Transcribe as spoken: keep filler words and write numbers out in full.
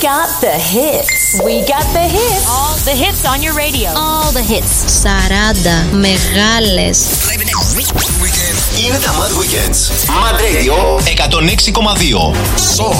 got the hits. We got the hits. All the hits on your radio. All the hits. σαράντα μεγάλες. Είναι τα Mad Weekends. Mad Radio εκατόν έξι κόμμα δύο. Ζου.